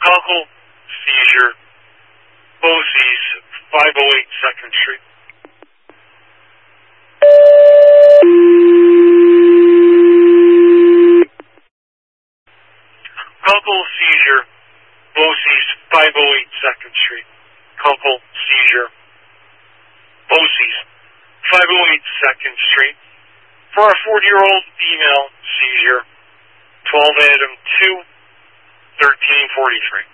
Uncle seizure, Bosse's 508 2nd Street. Uncle seizure, Bosse's 508 2nd Street. Uncle seizure, Bosse's 508 2nd Street. For a 40-year-old female seizure, 12 Adam 2, 1343.